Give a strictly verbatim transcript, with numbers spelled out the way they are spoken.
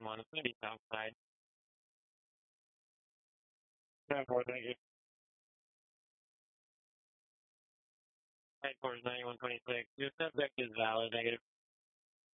one. It's going to be south side. ten four, thank you. Headquarters ninety-one twenty-six. Your subject is valid, negative.